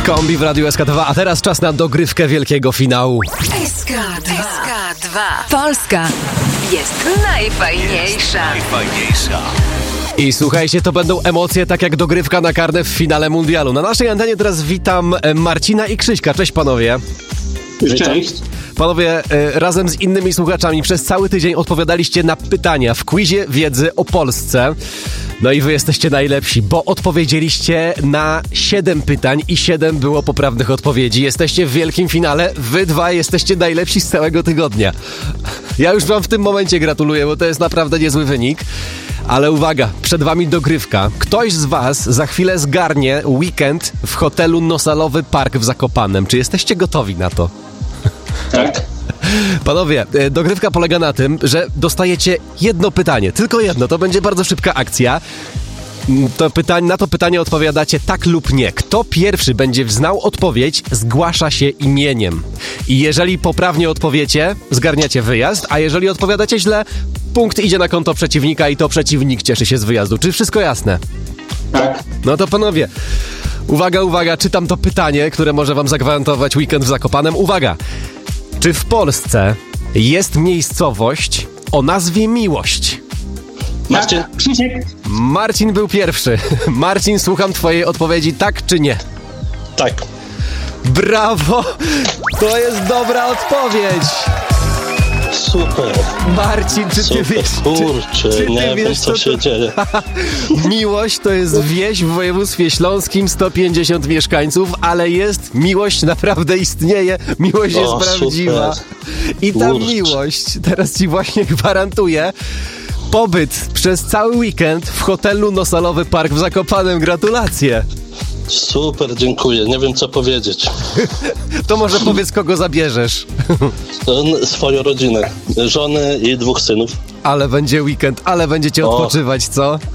Kombi w Radiu SK2, a teraz czas na dogrywkę wielkiego finału. SK2. Polska jest najfajniejsza. I słuchajcie, to będą emocje tak jak dogrywka na karne w finale mundialu. Na naszej antenie teraz witam Marcina i Krzyśka. Cześć panowie. Cześć. Panowie, razem z innymi słuchaczami przez cały tydzień odpowiadaliście na pytania w quizie wiedzy o Polsce. No i wy jesteście najlepsi, bo odpowiedzieliście na 7 pytań i 7 było poprawnych odpowiedzi. Jesteście w wielkim finale, wy dwa jesteście najlepsi z całego tygodnia. Ja już wam w tym momencie gratuluję, bo to jest naprawdę niezły wynik. Ale uwaga, przed wami dogrywka. Ktoś z was za chwilę zgarnie weekend w hotelu Nosalowy Park w Zakopanem. Czy jesteście gotowi na to? Tak. Panowie, dogrywka polega na tym, że dostajecie jedno pytanie, tylko jedno, to będzie bardzo szybka akcja. Na to pytanie odpowiadacie tak lub nie. Kto pierwszy będzie znał odpowiedź, zgłasza się imieniem. I jeżeli poprawnie odpowiecie, zgarniacie wyjazd, a jeżeli odpowiadacie źle, punkt idzie na konto przeciwnika i to przeciwnik cieszy się z wyjazdu. Czy wszystko jasne? Tak. No to panowie, uwaga, czytam to pytanie, które może wam zagwarantować weekend w Zakopanem. Uwaga! Czy w Polsce jest miejscowość o nazwie Miłość? Marcin. Krzysiek. Marcin był pierwszy. Marcin, słucham twojej odpowiedzi, tak czy nie? Tak. Brawo! To jest dobra odpowiedź! Super. Marcin, czy ty Super. wiesz... Kurczę, czy ty nie wiem, co się dzieje. Miłość to jest wieś w województwie śląskim, 150 mieszkańców, ale jest miłość, naprawdę istnieje, miłość jest prawdziwa. Super. I ta Kurczę. miłość, teraz ci właśnie gwarantuję, pobyt przez cały weekend w hotelu Nosalowy Park w Zakopanem. Gratulacje! Super, dziękuję. Nie wiem, co powiedzieć. To może powiedz, kogo zabierzesz. Swoją rodzinę. Żonę i 2 synów. Ale będzie weekend, ale będziecie odpoczywać, co?